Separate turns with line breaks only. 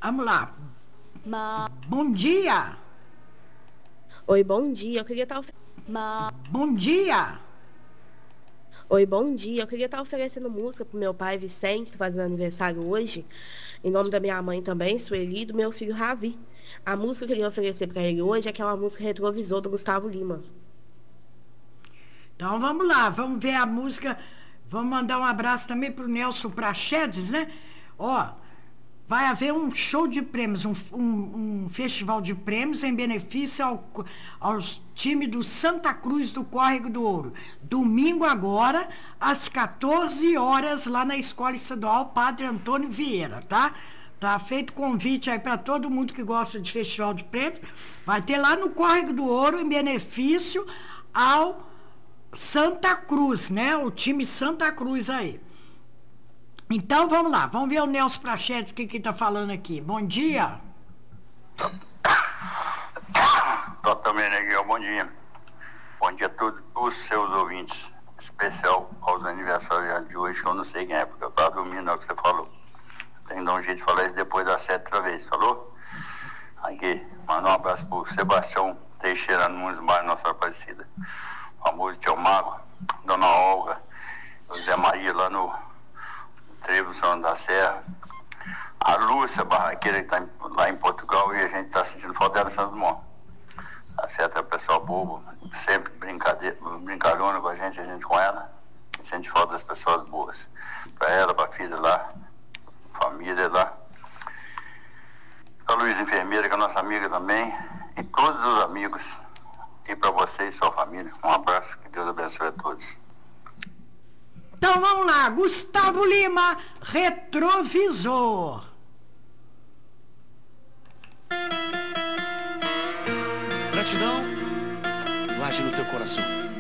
Vamos lá. Bom dia.
Oi, bom dia. Eu queria estar
Bom dia.
Oi, bom dia. Eu queria estar oferecendo música pro meu pai Vicente, tá fazendo aniversário hoje. Em nome da minha mãe também, Sueli, e do meu filho Ravi. A música que eu queria oferecer para ele hoje é aquela música Retrovisor do Gustavo Lima.
Então vamos lá, vamos ver a música. Vamos mandar um abraço também pro Nelson Prachedes, né? Ó, vai haver um show de prêmios, um festival de prêmios em benefício aos times do Santa Cruz do Córrego do Ouro. Domingo agora, às 14 horas, lá na Escola Estadual Padre Antônio Vieira, tá? Tá feito convite aí para todo mundo que gosta de festival de prêmios. Vai ter lá no Córrego do Ouro, em benefício ao Santa Cruz, né? O time Santa Cruz aí. Então vamos lá, vamos ver o Nelson Prachedes, o que tá falando aqui. Bom dia.
Totalmente, Neguinho, bom dia. Bom dia a todos os seus ouvintes, especial aos aniversariantes de hoje, que eu não sei quem é, porque eu tava dormindo, é o que você falou. Tem que dar um jeito de falar isso depois das 7 outra vez, falou? Aqui, manda um abraço pro Sebastião Teixeira Nunes, bairro Nossa Aparecida. O famoso Tio Mago, Dona Olga, José Maria lá no Trevo São da Serra. A Lúcia Barraqueira, que tá lá em Portugal, e a gente tá sentindo falta dela em Santos Dumont. Tá certo, é o pessoal bobo, sempre brincalhona com a gente com ela. A gente sente falta das pessoas boas. Pra ela, pra filha lá, família lá. Pra Luísa Enfermeira, que é nossa amiga também. E todos os amigos. E pra você e sua família. Um abraço, que Deus abençoe a todos.
Então vamos lá, Gustavo Lima, Retrovisor.
Gratidão, guarde no teu coração.